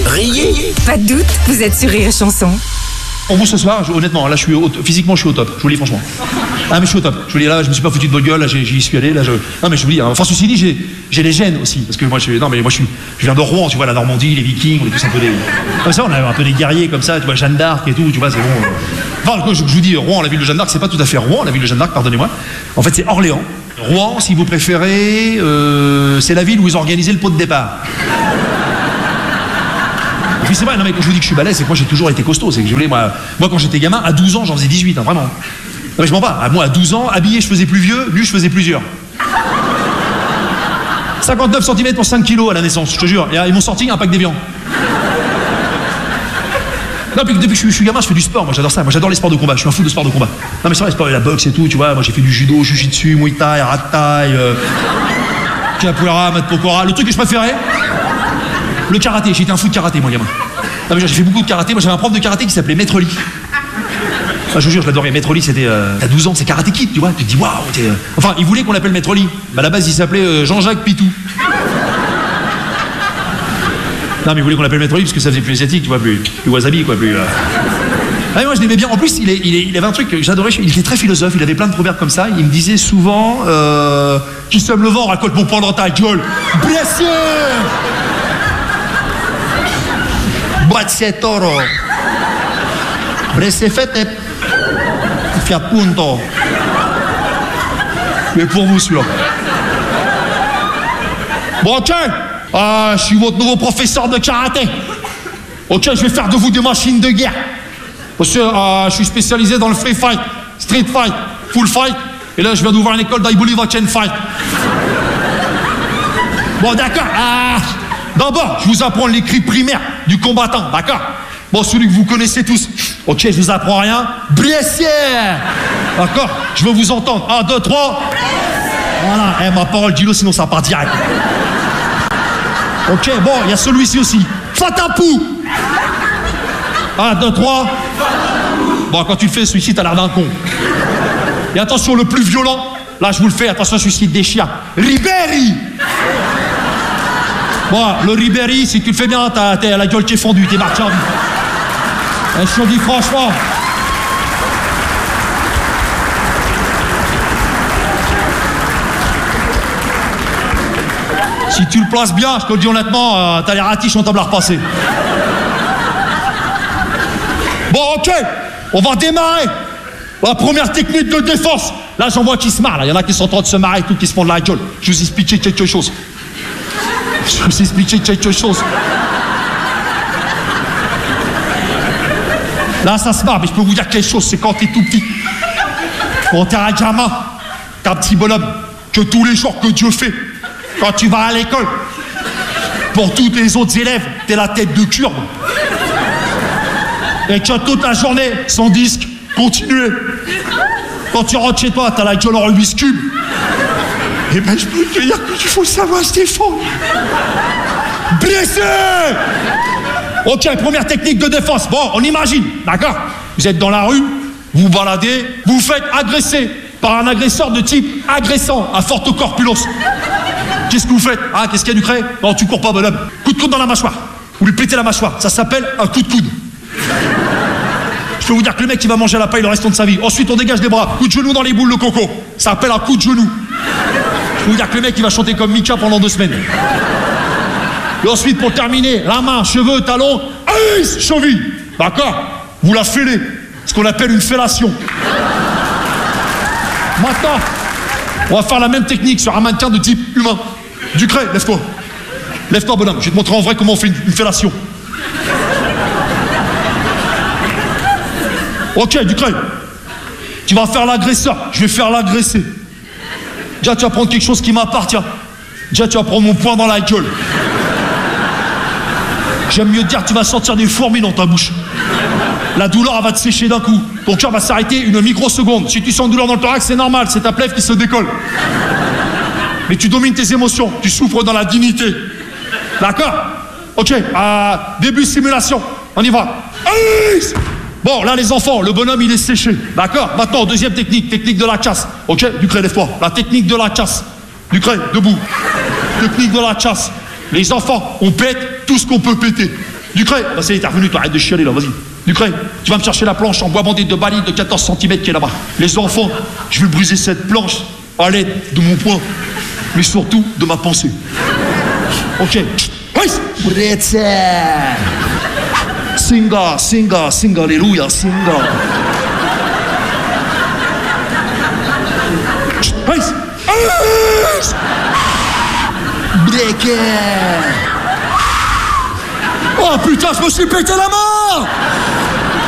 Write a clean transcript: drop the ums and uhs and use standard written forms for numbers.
Riez. Pas de doute, vous êtes sur Rire et Chanson. Pour vous ce soir, honnêtement, là physiquement je suis au top, je vous le dis franchement. Ah mais je suis au top, je vous le dis là, je me suis pas foutu de votre gueule, là j'y suis allé, là je... Non mais je vous le dis, enfin ceci dit, j'ai les gènes aussi, parce que moi je viens de Rouen, tu vois, la Normandie, les Vikings, on est tous un peu des... Comme ça, on a un peu des guerriers comme ça, tu vois, Jeanne d'Arc et tout, tu vois, c'est bon. Enfin, je vous dis, Rouen, la ville de Jeanne d'Arc, c'est pas tout à fait Rouen, la ville de Jeanne d'Arc, pardonnez-moi. En fait c'est Orléans. Rouen, si vous préférez, c'est la ville où ils ont organisé le pot de départ. Puis c'est vrai, non mais quand je vous dis que je suis balèze, c'est que moi j'ai toujours été costaud, c'est que je voulais, moi quand j'étais gamin, à 12 ans, j'en faisais 18, hein, vraiment. Non mais je mens pas, moi à 12 ans, habillé je faisais plus vieux, nu je faisais plusieurs. 59 cm pour 5 kilos à la naissance, je te jure, et ils m'ont sorti un pack d'évian. Non, depuis que je suis gamin, je fais du sport, moi j'adore ça, moi j'adore les sports de combat, je suis un fou de sport de combat. Non mais c'est vrai, la boxe et tout, tu vois, moi j'ai fait du judo, jujitsu, muay thai, rat thai, capoeira, mat pokora, le truc que je préférais, le karaté, j'étais un fou de karaté moi gamin. Non mais j'ai fait beaucoup de karaté, moi j'avais un prof de karaté qui s'appelait Maître Lee. Enfin, je vous jure, je l'adorais, Maître Lee c'était, t'as 12 ans, c'est Karate Kid, tu vois, tu te dis waouh, enfin il voulait qu'on l'appelle Maître Lee, mais à la base il s'appelait Jean-Jacques Pitou. Non mais il voulait qu'on l'appelle Maître Lee parce que ça faisait plus asiatique, tu vois, plus wasabi quoi, plus... Ah, moi je l'aimais bien, en plus il avait un truc que j'adorais, il était très philosophe, il avait plein de proverbes comme ça, il me disait souvent qui sème le vent raconte mon poing dans ta gueule, blessé. Grazie toro. Blessé fete. Fiat punto. Mais pour vous celui-là. Bon ok. Je suis votre nouveau professeur de karaté. Ok, je vais faire de vous des machines de guerre. Parce que je suis spécialisé dans le free fight, street fight, full fight. Et là je viens d'ouvrir une école d'I Believe I Can Fight. Bon d'accord. D'abord, je vous apprends les cris primaires du combattant, d'accord? Bon, celui que vous connaissez tous. Ok, je vous apprends rien. Blessé. D'accord? Je veux vous entendre. 1, 2, 3. Voilà, ma parole, dis-le, sinon ça part direct. Ok, bon, il y a celui-ci aussi. Fatapou. 1, 2, 3. Bon, quand tu le fais, celui-ci, t'as l'air d'un con. Et attention, le plus violent, là, je vous le fais, attention, celui-ci déchire. Ribéry. Bon, le Ribéry, si tu le fais bien, t'as la gueule qui est fondue, t'es marqué en vie. Je te dis franchement. Si tu le places bien, je te le dis honnêtement, t'as les ratiches, on t'a la repasser. Bon, ok, on va démarrer. La première technique de défense. Là, j'en vois qui se marrent, là. Il y en a qui sont en train de se marrer et tout, qui se font de la gueule. Je vous expliquer quelque chose. Là, ça se marre, mais je peux vous dire quelque chose, c'est quand t'es tout petit. Quand t'es un gamin, t'es un petit bonhomme, que tous les jours que Dieu fait, quand tu vas à l'école, pour tous les autres élèves, t'es la tête de Kurde. Et que toute la journée, sans disque, continuer. Quand tu rentres chez toi, t'as la gueule en Rubik's Cube. Eh ben, je peux te dire que tu faut le savoir, Stéphane. Blessé. Ok, première technique de défense. Bon, on imagine, d'accord? Vous êtes dans la rue, vous vous baladez, vous vous faites agresser par un agresseur de type agressant à forte corpulence. Qu'est-ce que vous faites? Qu'est-ce qu'il y a du craie? Non, tu cours pas, bonhomme. Coup de coude dans la mâchoire. Vous lui pétez la mâchoire. Ça s'appelle un coup de coude. Je peux vous dire que le mec, il va manger à la paille le restant de sa vie. Ensuite, on dégage les bras. Coup de genou dans les boules de coco. Ça s'appelle un coup de genou. Je peux vous dire que le mec, il va chanter comme Mika pendant 2 semaines. Et ensuite, pour terminer, la main, cheveux, talons, cheville. D'accord? Vous la fêlez. Ce qu'on appelle une fellation. Maintenant, on va faire la même technique sur un mannequin de type humain. Ducret, lève-toi. Lève-toi, bonhomme. Je vais te montrer en vrai comment on fait une fellation. Ok, Ducret. Tu vas faire l'agresseur. Je vais faire l'agresser. Déjà, tu vas prendre quelque chose qui m'appartient. Déjà, tu vas prendre mon poing dans la gueule. J'aime mieux te dire que tu vas sentir des fourmis dans ta bouche. La douleur, elle va te sécher d'un coup. Ton cœur va s'arrêter une microseconde. Si tu sens une douleur dans le thorax, c'est normal, c'est ta plèvre qui se décolle. Mais tu domines tes émotions, tu souffres dans la dignité. D'accord? Ok, début simulation. On y va. Bon, là, les enfants, le bonhomme, il est séché. D'accord? Maintenant, deuxième technique, technique de la chasse. Ok, Ducret, lève-toi. La technique de la chasse. Ducret, debout. Technique de la chasse. Les enfants, on pète tout ce qu'on peut péter. Ducret, bah c'est, t'es revenu, toi, arrête de chialer là, vas-y. Ducret, tu vas me chercher la planche en bois bandé de baline de 14 cm qui est là-bas. Les enfants, je vais briser cette planche à l'aide de mon poing, mais surtout de ma pensée. Ok. Bretzel. Singa, singa, singa, alléluia, singa. Breaker. Oh putain, je me suis pété la main.